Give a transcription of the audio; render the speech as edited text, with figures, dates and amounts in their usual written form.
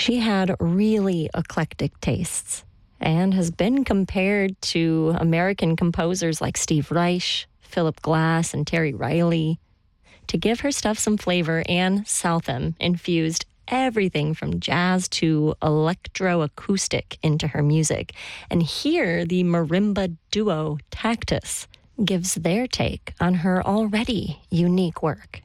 She had really eclectic tastes and has been compared to American composers like Steve Reich, Philip Glass, and Terry Riley. To give her stuff some flavor, Anne Southam infused everything from jazz to electroacoustic into her music. And here, the marimba duo Tactus gives their take on her already unique work.